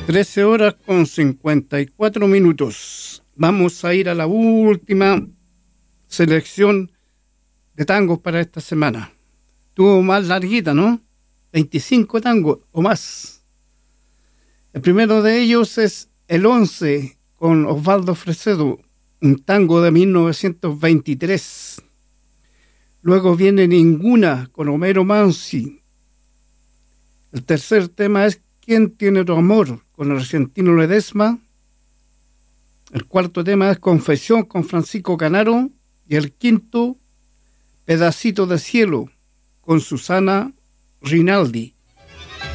13 horas con 54 minutos. Vamos a ir a la última selección de tangos para esta semana. Tuvo más larguita, ¿no? 25 tangos o más. El primero de ellos es el 11 con Osvaldo Fresedo, un tango de 1923. Luego viene Ninguna con Homero Mansi. El tercer tema es ¿Quién tiene tu amor? Con el argentino Ledesma. El cuarto tema es Confesión con Francisco Canaro. Y el quinto, Pedacito de cielo con Susana Rinaldi.